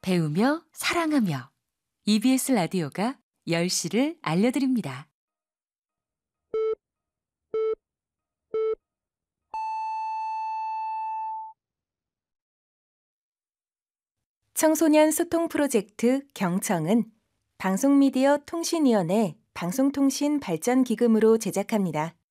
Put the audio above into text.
배우며 사랑하며 EBS 라디오가 10시를 알려드립니다. 청소년 소통 프로젝트 경청은 방송미디어 통신위원회 방송통신 발전기금으로 제작합니다.